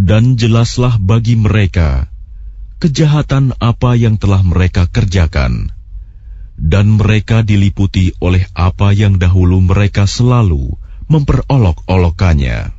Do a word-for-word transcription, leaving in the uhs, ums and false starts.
Dan jelaslah bagi mereka kejahatan apa yang telah mereka kerjakan, dan mereka diliputi oleh apa yang dahulu mereka selalu memperolok-olokannya.